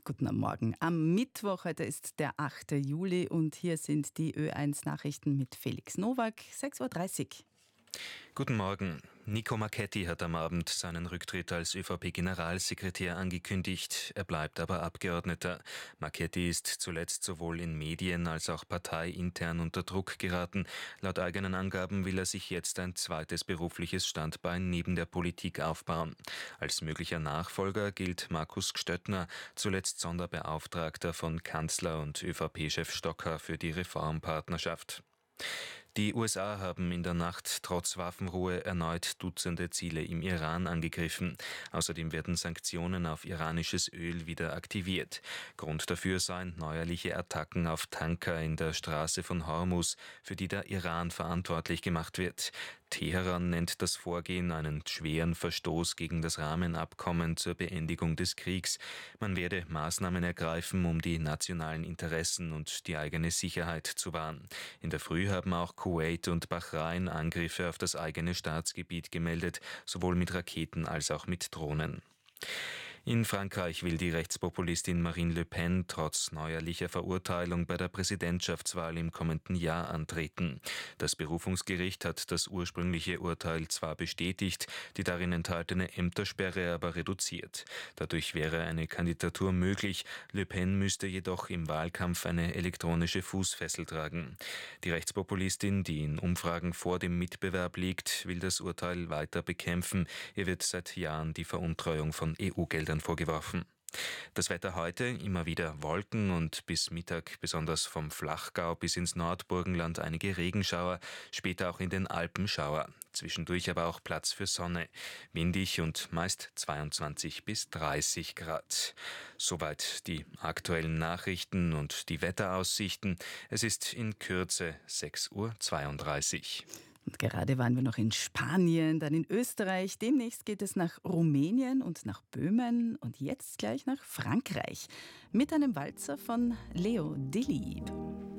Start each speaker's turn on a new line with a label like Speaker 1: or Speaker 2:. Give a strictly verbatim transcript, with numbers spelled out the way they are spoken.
Speaker 1: Guten Morgen. Am Mittwoch, heute ist der achte Juli und hier sind die Ö eins Nachrichten mit Felix Nowak, sechs Uhr dreißig.
Speaker 2: Guten Morgen. Nico Marchetti hat am Abend seinen Rücktritt als ÖVP-Generalsekretär angekündigt. Er bleibt aber Abgeordneter. Marchetti ist zuletzt sowohl in Medien als auch parteiintern unter Druck geraten. Laut eigenen Angaben will er sich jetzt ein zweites berufliches Standbein neben der Politik aufbauen. Als möglicher Nachfolger gilt Markus Gstöttner, zuletzt Sonderbeauftragter von Kanzler und ÖVP-Chef Stocker für die Reformpartnerschaft. Die U S A haben in der Nacht trotz Waffenruhe erneut Dutzende Ziele im Iran angegriffen. Außerdem werden Sanktionen auf iranisches Öl wieder aktiviert. Grund dafür seien neuerliche Attacken auf Tanker in der Straße von Hormuz, für die der Iran verantwortlich gemacht wird. Teheran nennt das Vorgehen einen schweren Verstoß gegen das Rahmenabkommen zur Beendigung des Kriegs. Man werde Maßnahmen ergreifen, um die nationalen Interessen und die eigene Sicherheit zu wahren. In der Früh haben auch Kuwait und Bahrain Angriffe auf das eigene Staatsgebiet gemeldet, sowohl mit Raketen als auch mit Drohnen. In Frankreich will die Rechtspopulistin Marine Le Pen trotz neuerlicher Verurteilung bei der Präsidentschaftswahl im kommenden Jahr antreten. Das Berufungsgericht hat das ursprüngliche Urteil zwar bestätigt, die darin enthaltene Ämtersperre aber reduziert. Dadurch wäre eine Kandidatur möglich. Le Pen müsste jedoch im Wahlkampf eine elektronische Fußfessel tragen. Die Rechtspopulistin, die in Umfragen vor dem Mitbewerb liegt, will das Urteil weiter bekämpfen. Ihr wird seit Jahren die Veruntreuung von E U-Geldern vorgeworfen. Das Wetter heute, immer wieder Wolken und bis Mittag besonders vom Flachgau bis ins Nordburgenland einige Regenschauer, später auch in den Alpen Schauer. Zwischendurch aber auch Platz für Sonne. Windig und meist zweiundzwanzig bis dreißig Grad. Soweit die aktuellen Nachrichten und die Wetteraussichten. Es ist in Kürze sechs Uhr zweiunddreißig.
Speaker 1: Und gerade waren wir noch in Spanien, dann in Österreich. Demnächst geht es nach Rumänien und nach Böhmen und jetzt gleich nach Frankreich. Mit einem Walzer von Leo Delibes.